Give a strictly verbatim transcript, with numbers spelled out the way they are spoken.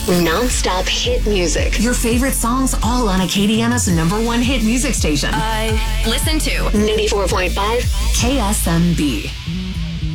Non-stop hit music. Your favorite songs all on Acadiana's number one hit music station. I listen to ninety-four point five K S M B.